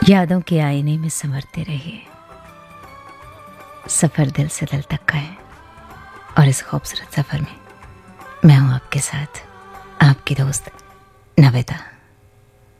यादों के आईने में संवरते रहिए। सफ़र दिल से दिल तक का है और इस खूबसूरत सफ़र में मैं हूँ आपके साथ, आपकी दोस्त नवेदा।